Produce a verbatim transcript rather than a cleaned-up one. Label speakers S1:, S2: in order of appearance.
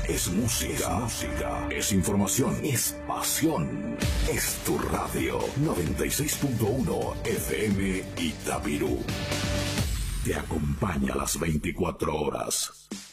S1: Es música. Es música. Es información. Es pasión. Es tu radio. noventa y seis punto uno F M Itabirú. Te acompaña a las veinticuatro horas.